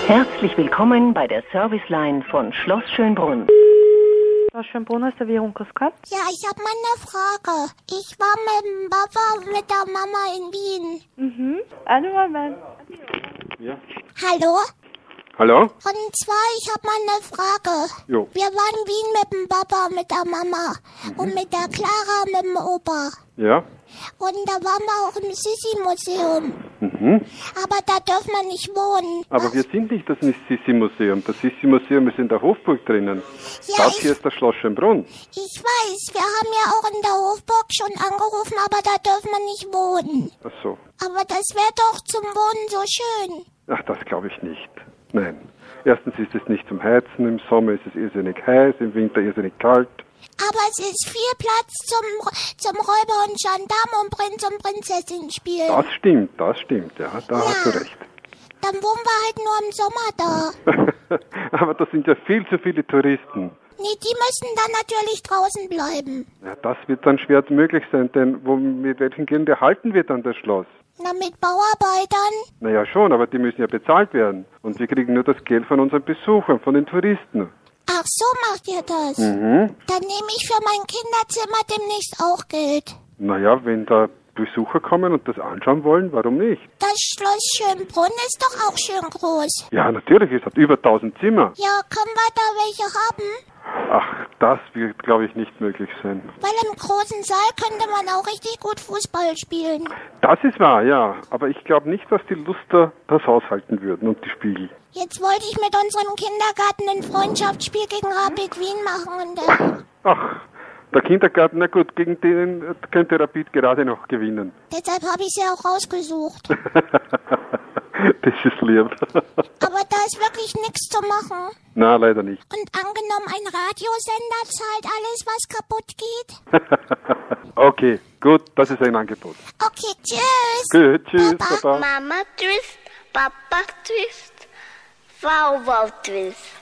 Herzlich willkommen bei der Serviceline von Schloss Schönbrunn. Schloss Schönbrunn, Reservierung, grüß Gott. Ja, ich habe mal eine Frage. Ich war mit dem Papa und mit der Mama in Wien. Einen Moment. Ja. Hallo? Hallo? Und zwar, ich habe mal eine Frage. Jo. Wir waren in Wien mit dem Papa und mit der Mama. Und mit der Clara und mit dem Opa. Ja. Und da waren wir auch im Sissi-Museum. Aber da dürfen wir nicht wohnen. Aber wir sind nicht das Sissi-Museum. Das Sissi-Museum ist in der Hofburg drinnen. Ja, Das hier ist das Schloss Schönbrunn. Ich weiß, wir haben ja auch in der Hofburg schon angerufen, aber da dürfen wir nicht wohnen. Ach so. Aber das wäre doch zum Wohnen so schön. Ach, das glaube ich nicht. Nein. Erstens ist es nicht zum Heizen. Im Sommer ist es irrsinnig heiß, im Winter irrsinnig kalt. Aber es ist viel Platz zum Räuber und Gendarm und Prinz und Prinzessin spielen. Das stimmt, ja. Da hast du recht. Dann wohnen wir halt nur im Sommer da. Aber das sind ja viel zu viele Touristen. Nee, die müssen dann natürlich draußen bleiben. Ja, das wird dann schwer möglich sein, denn mit welchen Geld erhalten wir dann das Schloss? Na, mit Bauarbeitern? Naja, schon, aber die müssen ja bezahlt werden. Und wir kriegen nur das Geld von unseren Besuchern, von den Touristen. Ach, so macht ihr das. Dann nehme ich für mein Kinderzimmer demnächst auch Geld. Naja, wenn da Besucher kommen und das anschauen wollen, warum nicht? Das Schloss Schönbrunn ist doch auch schön groß. Ja, natürlich, es hat über 1000 Zimmer. Ja, können wir da welche haben? Ach, das wird, glaube ich, nicht möglich sein. Weil im großen Saal könnte man auch richtig gut Fußball spielen. Das ist wahr, ja. Aber ich glaube nicht, dass die Luster das aushalten würden und die Spiegel. Jetzt wollte ich mit unserem Kindergarten ein Freundschaftsspiel gegen Rapid Wien machen und Ach, der Kindergarten, na gut, gegen den könnte Rapid gerade noch gewinnen. deshalb habe ich sie auch rausgesucht. Das ist lieb. Aber da ist wirklich nichts zu machen. Na, leider nicht. Und angenommen, ein Radiosender zahlt alles, was kaputt geht? Okay, gut, das ist ein Angebot. Okay, tschüss. Gut, tschüss, Papa. Papa. Mama Twist, Papa Twist, Wow Wow Twist.